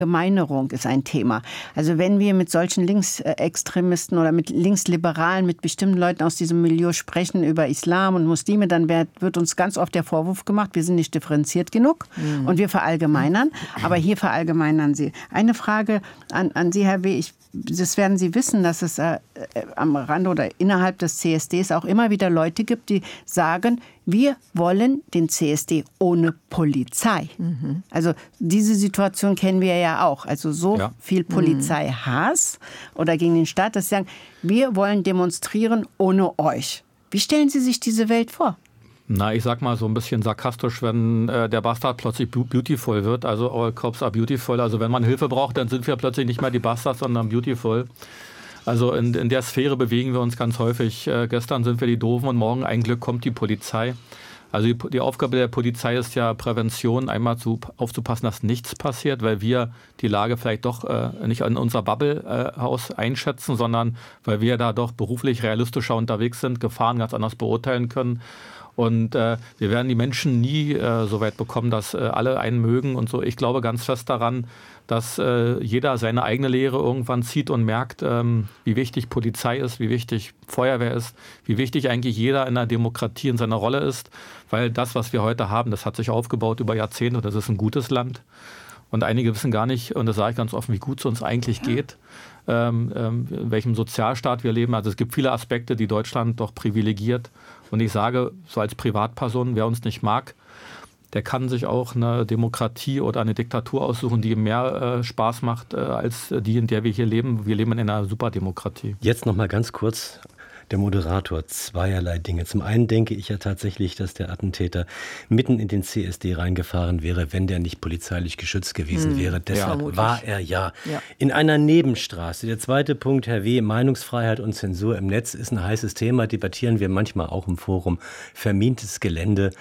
Verallgemeinerung ist ein Thema. Also wenn wir mit solchen Linksextremisten oder mit Linksliberalen, mit bestimmten Leuten aus diesem Milieu sprechen über Islam und Muslime, dann wird uns ganz oft der Vorwurf gemacht, wir sind nicht differenziert genug und wir verallgemeinern. Aber hier verallgemeinern Sie. Eine Frage an Sie, Herr W., das werden Sie wissen, dass es am Rande oder innerhalb des CSDs auch immer wieder Leute gibt, die sagen, wir wollen den CSD ohne Polizei. Also diese Situation kennen wir ja auch. Also so viel Polizeihass oder gegen den Staat, dass sie sagen, wir wollen demonstrieren ohne euch. Wie stellen Sie sich diese Welt vor? Na, ich sag mal so ein bisschen sarkastisch, wenn der Bastard plötzlich beautiful wird, also all cops are beautiful, also wenn man Hilfe braucht, dann sind wir plötzlich nicht mehr die Bastards, sondern beautiful. Also in der Sphäre bewegen wir uns ganz häufig. Gestern sind wir die Doofen und morgen ein Glück kommt die Polizei. Also die Aufgabe der Polizei ist ja Prävention, einmal aufzupassen, dass nichts passiert, weil wir die Lage vielleicht doch nicht in unser Bubble-Haus einschätzen, sondern weil wir da doch beruflich realistischer unterwegs sind, Gefahren ganz anders beurteilen können. Und wir werden die Menschen nie so weit bekommen, dass alle einen mögen und so. Ich glaube ganz fest daran, dass jeder seine eigene Lehre irgendwann zieht und merkt, wie wichtig Polizei ist, wie wichtig Feuerwehr ist, wie wichtig eigentlich jeder in der Demokratie in seiner Rolle ist. Weil das, was wir heute haben, das hat sich aufgebaut über Jahrzehnte und das ist ein gutes Land. Und einige wissen gar nicht, und das sage ich ganz offen, wie gut es uns eigentlich geht, in welchem Sozialstaat wir leben. Also es gibt viele Aspekte, die Deutschland doch privilegiert. Und ich sage, so als Privatperson, wer uns nicht mag, der kann sich auch eine Demokratie oder eine Diktatur aussuchen, die ihm mehr Spaß macht, als die, in der wir hier leben. Wir leben in einer Superdemokratie. Jetzt noch mal ganz kurz. Der Moderator, zweierlei Dinge. Zum einen denke ich ja tatsächlich, dass der Attentäter mitten in den CSD reingefahren wäre, wenn der nicht polizeilich geschützt gewesen wäre. Deshalb war er in einer Nebenstraße. Der zweite Punkt, Herr W., Meinungsfreiheit und Zensur im Netz ist ein heißes Thema. Debattieren wir manchmal auch im Forum. Vermintes Gelände.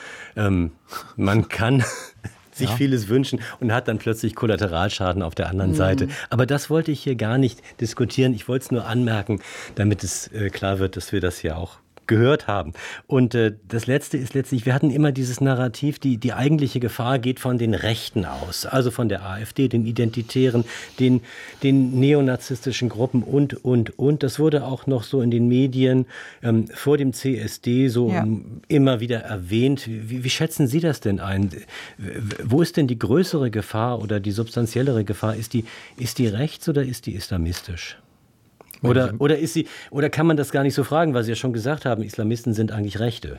Man kann sich vieles wünschen und hat dann plötzlich Kollateralschaden auf der anderen Seite. Aber das wollte ich hier gar nicht diskutieren. Ich wollte es nur anmerken, damit es klar wird, dass wir das hier auch gehört haben. Und das Letzte ist letztlich, wir hatten immer dieses Narrativ, die eigentliche Gefahr geht von den Rechten aus, also von der AfD, den Identitären, den neonazistischen Gruppen und. Das wurde auch noch so in den Medien vor dem CSD so immer wieder erwähnt. Wie schätzen Sie das denn ein? Wo ist denn die größere Gefahr oder die substanziellere Gefahr? Ist die rechts oder ist die islamistisch? Oder kann man das gar nicht so fragen, weil Sie ja schon gesagt haben, Islamisten sind eigentlich Rechte?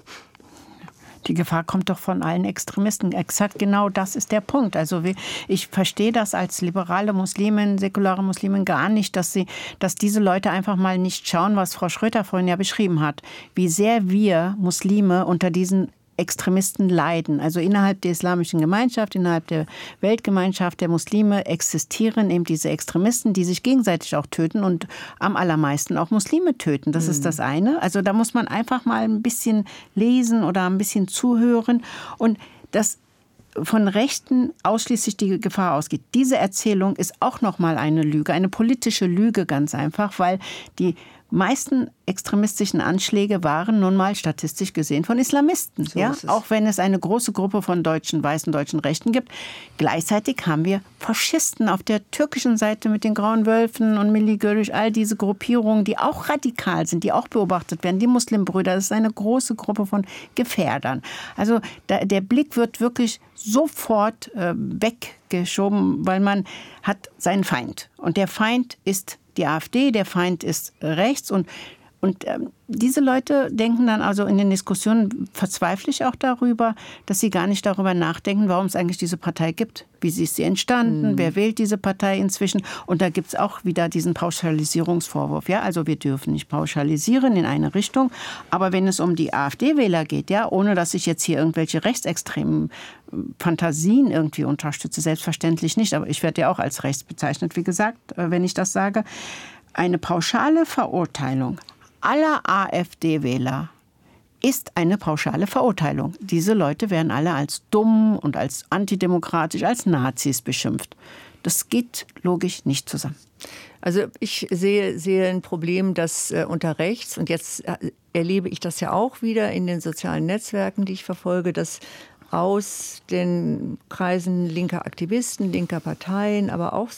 Die Gefahr kommt doch von allen Extremisten. Exakt genau das ist der Punkt. Also ich verstehe das als liberale Muslimin, säkulare Muslimin gar nicht, dass diese Leute einfach mal nicht schauen, was Frau Schröter vorhin ja beschrieben hat, wie sehr wir Muslime unter diesen Extremisten leiden. Also innerhalb der islamischen Gemeinschaft, innerhalb der Weltgemeinschaft der Muslime existieren eben diese Extremisten, die sich gegenseitig auch töten und am allermeisten auch Muslime töten. Das ist das eine. Also da muss man einfach mal ein bisschen lesen oder ein bisschen zuhören. Und das von Rechten ausschließlich die Gefahr ausgeht. Diese Erzählung ist auch nochmal eine Lüge, eine politische Lüge ganz einfach, weil die meisten extremistischen Anschläge waren nun mal statistisch gesehen von Islamisten. So ja? Auch wenn es eine große Gruppe von weißen deutschen Rechten gibt. Gleichzeitig haben wir Faschisten auf der türkischen Seite mit den Grauen Wölfen und Milli Görüş, all diese Gruppierungen, die auch radikal sind, die auch beobachtet werden. Die Muslimbrüder, das ist eine große Gruppe von Gefährdern. Also der Blick wird wirklich sofort weggeschoben, weil man hat seinen Feind. Und der Feind ist die AfD, der Feind ist rechts und diese Leute denken dann also in den Diskussionen, verzweifle ich auch darüber, dass sie gar nicht darüber nachdenken, warum es eigentlich diese Partei gibt. Wie ist sie entstanden? Wer wählt diese Partei inzwischen? Und da gibt es auch wieder diesen Pauschalisierungsvorwurf. Ja? Also wir dürfen nicht pauschalisieren in eine Richtung. Aber wenn es um die AfD-Wähler geht, ja, ohne dass ich jetzt hier irgendwelche rechtsextremen Fantasien irgendwie unterstütze, selbstverständlich nicht. Aber ich werde ja auch als rechts bezeichnet, wie gesagt, wenn ich das sage. Eine pauschale Verurteilung aller AfD-Wähler ist eine pauschale Verurteilung. Diese Leute werden alle als dumm und als antidemokratisch, als Nazis beschimpft. Das geht logisch nicht zusammen. Also ich sehe ein Problem, dass unter rechts, und jetzt erlebe ich das ja auch wieder in den sozialen Netzwerken, die ich verfolge, dass aus den Kreisen linker Aktivisten, linker Parteien, aber auch